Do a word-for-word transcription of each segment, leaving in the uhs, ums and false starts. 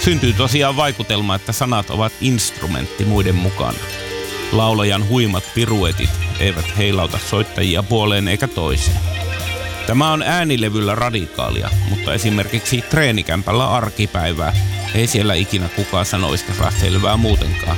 Syntyy tosiaan vaikutelma, että sanat ovat instrumentti muiden mukana. Laulajan huimat piruetit eivät heilauta soittajia puoleen eikä toiseen. Tämä on äänilevyllä radikaalia, mutta esimerkiksi treenikämpällä arkipäivää ei siellä ikinä kukaan sanoista saa selvää muutenkaan.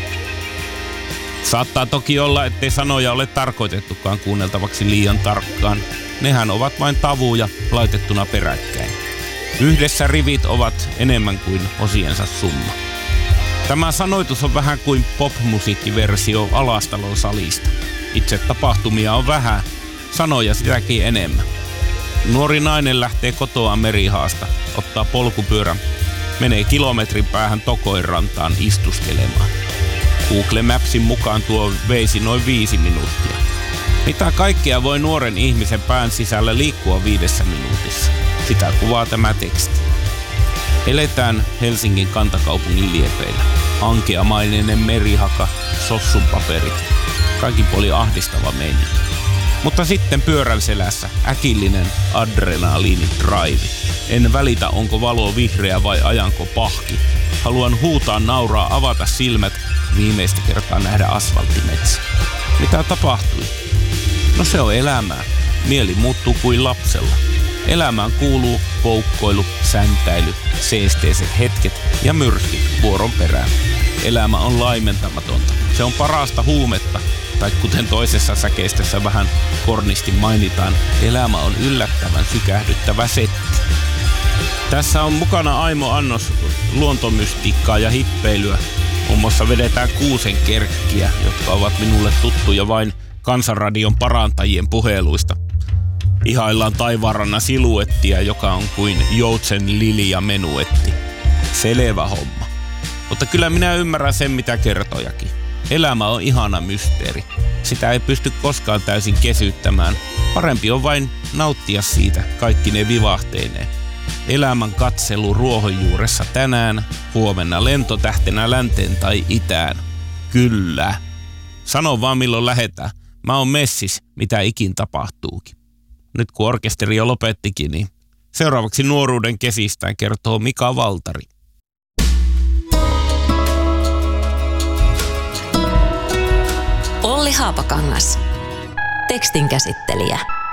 Saattaa toki olla, ettei sanoja ole tarkoitettukaan kuunneltavaksi liian tarkkaan. Nehän ovat vain tavuja laitettuna peräkkäin. Yhdessä rivit ovat enemmän kuin osiensa summa. Tämä sanoitus on vähän kuin pop-musiikkiversio Alastalon salista. Itse tapahtumia on vähän, sanoja sitäkin enemmän. Nuori nainen lähtee kotoa merihaasta, ottaa polkupyörän, menee kilometrin päähän Tokoinrantaan istuskelemaan. Google Mapsin mukaan tuo veisi noin viisi minuuttia. Mitä kaikkea voi nuoren ihmisen pään sisällä liikkua viidessä minuutissa? Sitä kuvaa tämä teksti. Eletään Helsingin kantakaupungin liepeillä. Ankeamainen merihaka, sossun paperit. Kaikin puolin ahdistava meininki. Mutta sitten pyörän selässä äkillinen adrenaliini-drive. En välitä, onko valo vihreä vai ajanko pahki. Haluan huutaa, nauraa, avata silmät, viimeistä kertaa nähdä asfalttimetsä. Mitä tapahtui? No se on elämää. Mieli muuttuu kuin lapsella. Elämään kuuluu poukkoilu, säntäily, seesteiset hetket ja myrskyt vuoron perään. Elämä on laimentamatonta. Se on parasta huumetta. Tai kuten toisessa säkeistössä vähän kornisti mainitaan, elämä on yllättävän sykähdyttävä setti. Tässä on mukana aimo annos luontomystiikkaa ja hippeilyä. Muun muassa vedetään kuusenkerkkiä, jotka ovat minulle tuttuja vain Kansanradion parantajien puheluista. Ihaillaan taivaanrannan siluettia, joka on kuin joutsen lilia menuetti. Selvä homma. Mutta kyllä minä ymmärrän sen, mitä kertojakin. Elämä on ihana mysteeri. Sitä ei pysty koskaan täysin kesyttämään. Parempi on vain nauttia siitä kaikki ne vivahteineen. Elämän katselu ruohonjuuressa tänään, huomenna lentotähtenä länteen tai itään. Kyllä. Sano vaan milloin lähetään. Mä oon messis, mitä ikin tapahtuukin. Nyt kun orkesteri jo lopettikin, niin seuraavaksi nuoruuden kesistään kertoo Mika Valtari. Olli Haapakangas. Tekstin käsittelijä.